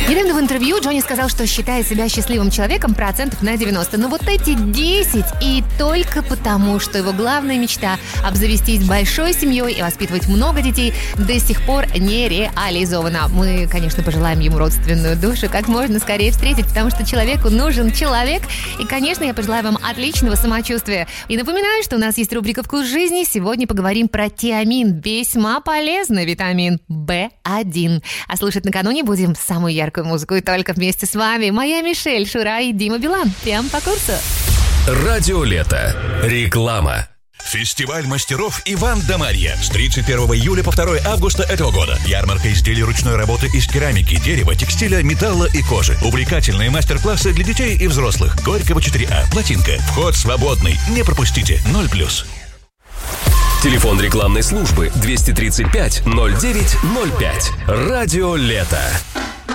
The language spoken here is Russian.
Недавно в интервью Джонни сказал, что считает себя счастливым человеком процентов на 90. Но вот эти 10 и только потому, что его главная мечта – обзавестись большой семьей и воспитывать много детей – до сих пор не реализована. Мы, конечно, пожелаем ему родственную душу как можно скорее встретить, потому что человеку нужен человек. И, конечно, я пожелаю вам отличного самочувствия. И напоминаю, что у нас есть рубрика «Вкус жизни». Сегодня поговорим про тиамин. Весьма полезный витамин В1. А слушать накануне будем самую яркую музыку. И только вместе с вами моя Мишель, Шура и Дима Билан. Прям по курсу. Радио Лето. Реклама. Фестиваль мастеров Иван да Марья с 31 июля по 2 августа этого года. Ярмарка изделий ручной работы из керамики, дерева, текстиля, металла и кожи. Увлекательные мастер-классы для детей и взрослых. Горького 4А. Плотинка. Вход свободный. Не пропустите. 0+. Телефон рекламной службы 235 09 05. Радио Лето.